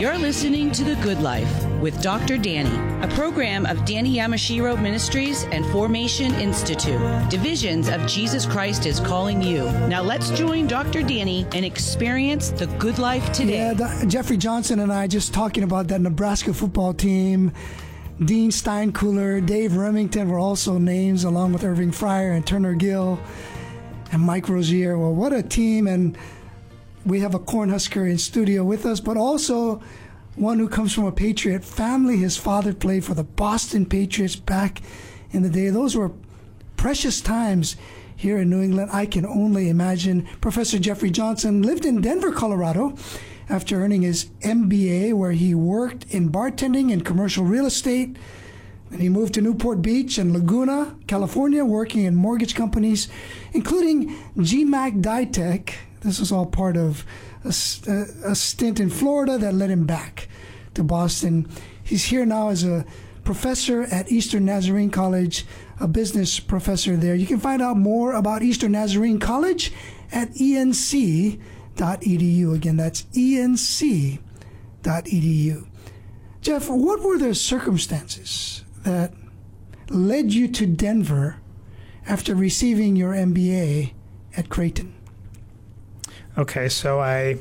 You're listening to The Good Life with Dr. Danny, a program of Danny Yamashiro Ministries and Formation Institute, divisions of Jesus Christ is Calling You. Now let's join Dr. Danny and experience the good life today. Yeah, Jeffrey Johnson and I just talking about that Nebraska football team. Dean Steinkuhler, Dave Remington were also names, along with Irving Fryer and Turner Gill and Mike Rozier. Well, what a team. And we have a Cornhusker in studio with us, but also one who comes from a Patriot family. His father played for the Boston Patriots back in the day. Those were precious times here in New England. I can only imagine. Professor Jeffrey Johnson lived in Denver, Colorado, after earning his MBA, where he worked in bartending and commercial real estate. And he moved to Newport Beach and Laguna, California, working in mortgage companies, including GMAC Ditech. This was all part of a stint in Florida that led him back to Boston. He's here now as a professor at Eastern Nazarene College, a business professor there. You can find out more about Eastern Nazarene College at enc.edu. Again, that's enc.edu. Jeff, what were the circumstances that led you to Denver after receiving your MBA at Creighton? Okay, so I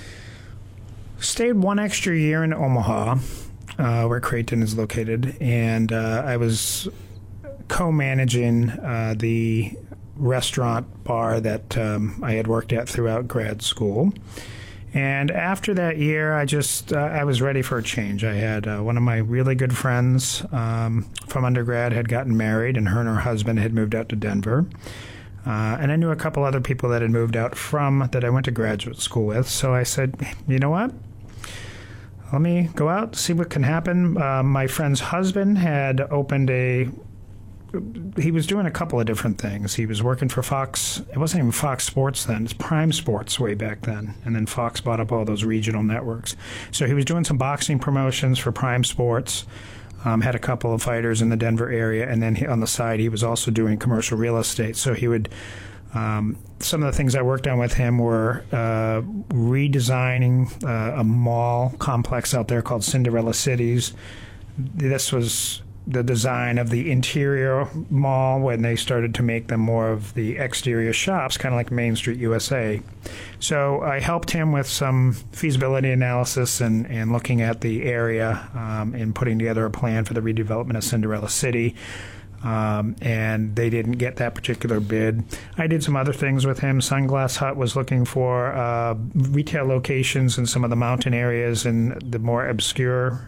stayed one extra year in Omaha, where Creighton is located, and I was co-managing the restaurant bar that I had worked at throughout grad school. And after that year, I was ready for a change. I had one of my really good friends from undergrad had gotten married, and her husband had moved out to Denver. And I knew a couple other people that had moved out that I went to graduate school with. So I said, you know what? Let me go out, see what can happen. My friend's husband had opened he was doing a couple of different things. He was working for Fox. It wasn't even Fox Sports then. It's Prime Sports way back then. And then Fox bought up all those regional networks. So he was doing some boxing promotions for Prime Sports. Had a couple of fighters in the Denver area, and then on the side he was also doing commercial real estate. So he would some of the things I worked on with him were redesigning a mall complex out there called Cinderella Cities. This was the design of the interior mall when they started to make them more of the exterior shops, kind of like Main Street USA. So I helped him with some feasibility analysis and looking at the area and putting together a plan for the redevelopment of Cinderella City. And they didn't get that particular bid. I did some other things with him. Sunglass Hut was looking for retail locations in some of the mountain areas and the more obscure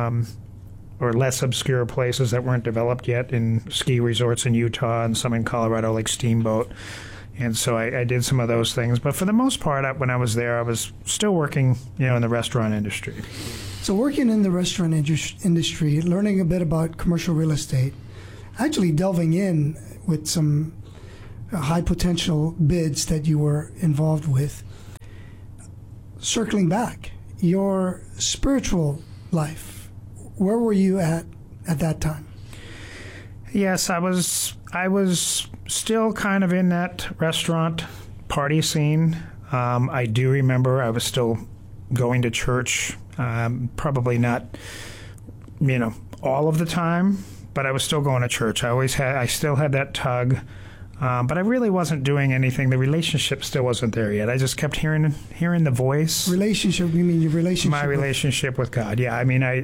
or less obscure places that weren't developed yet in ski resorts in Utah and some in Colorado like Steamboat. And so I did some of those things. But for the most part, when I was there, I was still working, in the restaurant industry. So working in the restaurant industry, learning a bit about commercial real estate, actually delving in with some high potential bids that you were involved with. Circling back, your spiritual life, where were you at that time? Yes, I was still kind of in that restaurant party scene. I do remember I was still going to church, probably not, all of the time, but I was still going to church. I still had that tug, but I really wasn't doing anything. The relationship still wasn't there yet. I just kept hearing the voice. Relationship? You mean your relationship? My relationship with God. Yeah,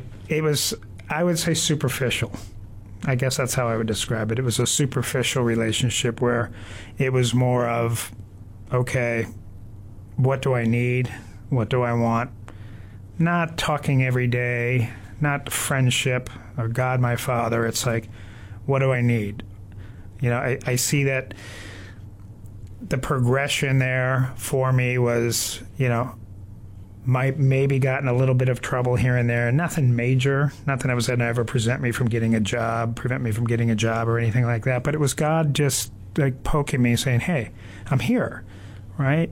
I would say superficial. I guess that's how I would describe it. It was a superficial relationship where it was more of, okay, what do I need? What do I want? Not talking every day, not friendship or God my Father. It's like, what do I need? I see that the progression there for me was, might maybe got in a little bit of trouble here and there. Nothing major, nothing that was going to ever prevent me from getting a job or anything like that. But it was God just like poking me, saying, "Hey, I'm here, right?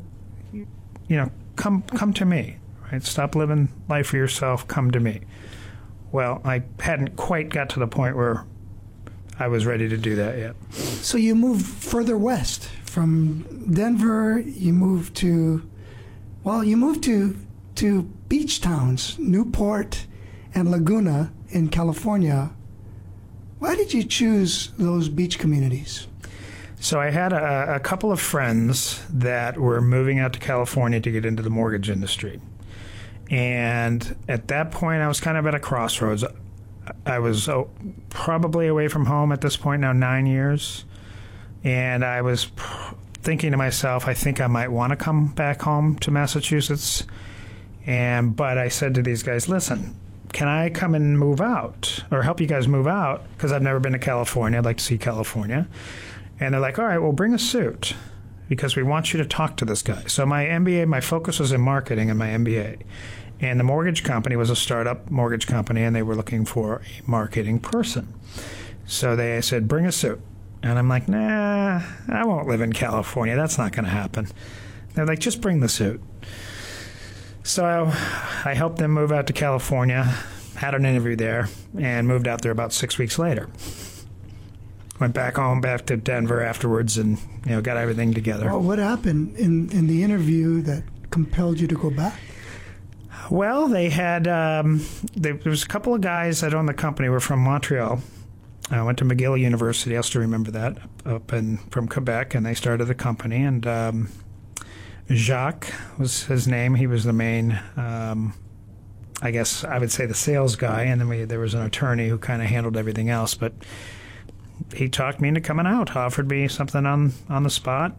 Come to me, right? Stop living life for yourself. Come to me." Well, I hadn't quite got to the point where I was ready to do that yet. So you moved further west from Denver. You moved to to beach towns, Newport and Laguna in California. Why did you choose those beach communities? So I had a couple of friends that were moving out to California to get into the mortgage industry. And at that point, I was kind of at a crossroads. I was probably away from home at this point now 9 years. And I was thinking to myself, I think I might want to come back home to Massachusetts. But I said to these guys, listen, can I come and move out or help you guys move out? Because I've never been to California. I'd like to see California. And they're like, all right, well, bring a suit because we want you to talk to this guy. So my MBA, my focus was in marketing in my MBA. And the mortgage company was a startup mortgage company, and they were looking for a marketing person. So they said, bring a suit. And I'm like, nah, I won't live in California. That's not going to happen. They're like, just bring the suit. So I helped them move out to California, had an interview there, and moved out there about 6 weeks later. Went back home, back to Denver afterwards, and got everything together. Well, what happened in the interview that compelled you to go back? Well, they had there was a couple of guys that owned the company were from Montreal. I went to McGill University. I still remember that from Quebec, and they started the company. And Jacques was his name. He was the main, I guess I would say, the sales guy. And then there was an attorney who kind of handled everything else. But he talked me into coming out. Offered me something on the spot.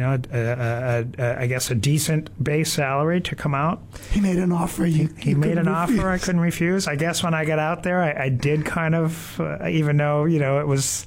I guess a decent base salary to come out. He made an offer. He made an offer I couldn't refuse. I guess when I got out there, I did kind of, even though, it was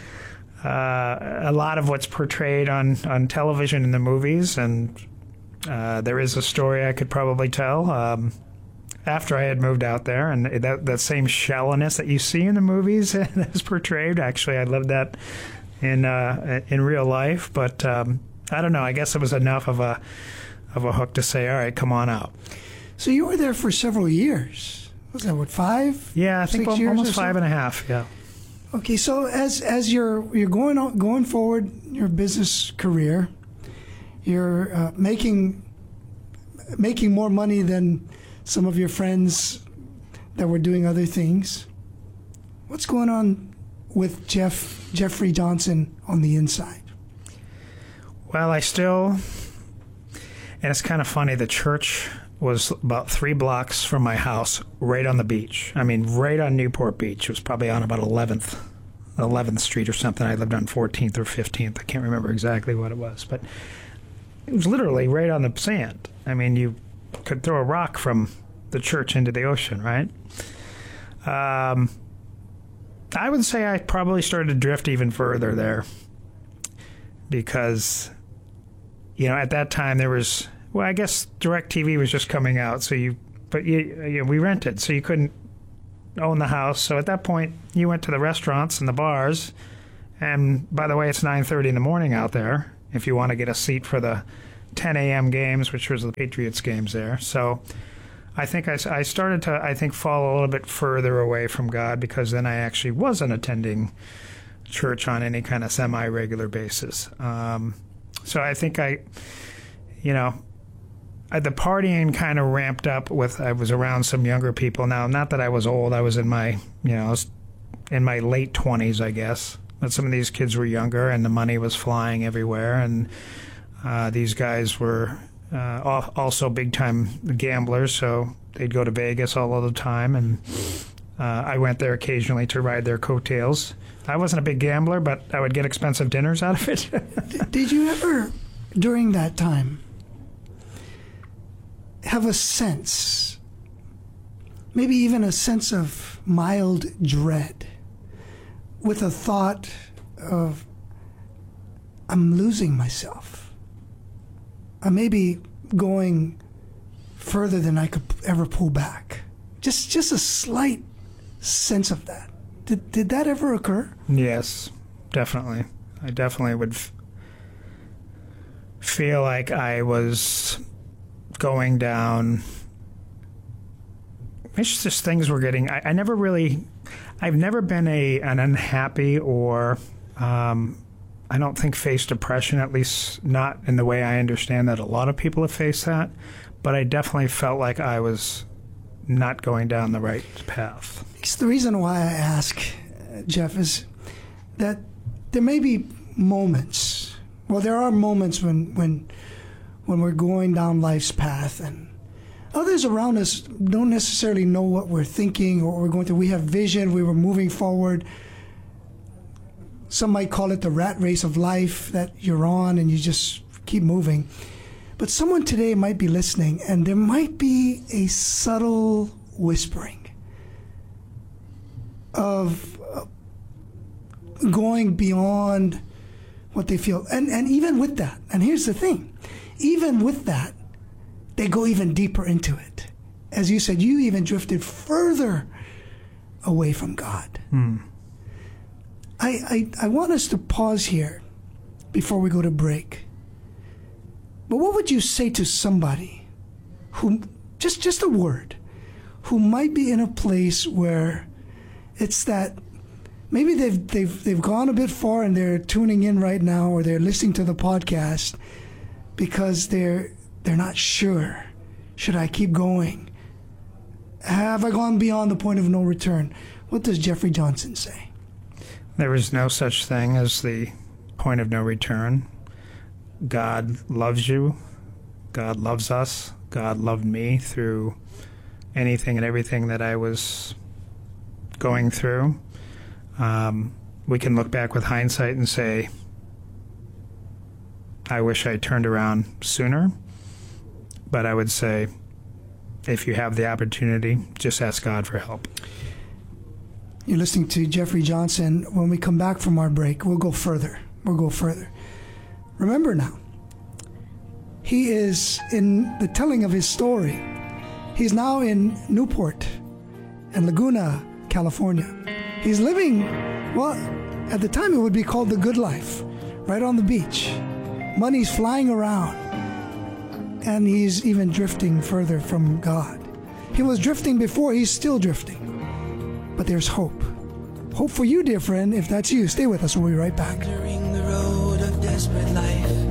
a lot of what's portrayed on television in the movies. And there is a story I could probably tell after I had moved out there. And that same shallowness that you see in the movies is portrayed. Actually, I lived that in real life, but I don't know. I guess it was enough of a hook to say, all right, come on out. So you were there for several years. Was that 5? Yeah, I think 6 years almost 5.5. Yeah. Okay, so as you're going forward your business career, you're making more money than some of your friends that were doing other things. What's going on with Jeffrey Johnson on the inside? Well, and it's kind of funny, the church was about 3 blocks from my house, right on the beach. I mean, right on Newport Beach. It was probably on about 11th Street or something. I lived on 14th or 15th. I can't remember exactly what it was, but it was literally right on the sand. I mean, you could throw a rock from the church into the ocean, right? I would say I probably started to drift even further there because, at that time there was, I guess DirecTV was just coming out. We rented, so you couldn't own the house. So at that point, you went to the restaurants and the bars. And by the way, it's 9:30 in the morning out there if you want to get a seat for the 10 a.m. games, which was the Patriots games there. So I think I started to, fall a little bit further away from God because then I actually wasn't attending church on any kind of semi-regular basis. So I think the partying kind of ramped up I was around some younger people. Now, not that I was old. I was in my, in my late 20s, I guess. But some of these kids were younger and the money was flying everywhere. And these guys were also big-time gamblers, so they'd go to Vegas all of the time, and I went there occasionally to ride their coattails. I wasn't a big gambler, but I would get expensive dinners out of it. Did you ever, during that time, have a sense, maybe even a sense of mild dread, with a thought of, I'm losing myself? I may be going further than I could ever pull back. Just a slight sense of that. Did that ever occur? Yes, definitely. I definitely would feel like I was going down. It's just things were getting. I've never been an unhappy or. I don't think faced depression, at least not in the way I understand that a lot of people have faced that. but I definitely felt like I was not going down the right path. It's the reason why I ask, Jeff, is that there may be moments. Well, there are moments when we're going down life's path, and others around us don't necessarily know what we're thinking or what we're going through. We have vision. We were moving forward. Some might call it the rat race of life that you're on, and you just keep moving. But someone today might be listening, and there might be a subtle whispering of going beyond what they feel. And even with that, and here's the thing, even with that, they go even deeper into it. As you said, you even drifted further away from God. I want us to pause here before we go to break. But what would you say to somebody who, just a word, who might be in a place where it's that maybe they've gone a bit far and they're tuning in right now, or they're listening to the podcast because they're not sure. Should I keep going? Have I gone beyond the point of no return? What does Jeffrey Johnson say? There is no such thing as the point of no return. God loves you. God loves us. God loved me through anything and everything that I was going through. We can look back with hindsight and say, I wish I turned around sooner. But I would say, if you have the opportunity, just ask God for help. You're listening to Jeffrey Johnson. When we come back from our break, we'll go further. Remember now, he is in the telling of his story. He's now in Newport and Laguna, California. He's living, well, at the time it would be called the good life, right on the beach. Money's flying around, and he's even drifting further from God. He was drifting before, he's still drifting. But there's hope. Hope for you, dear friend, if that's you. Stay with us. We'll be right back. Wandering the road of desperate life.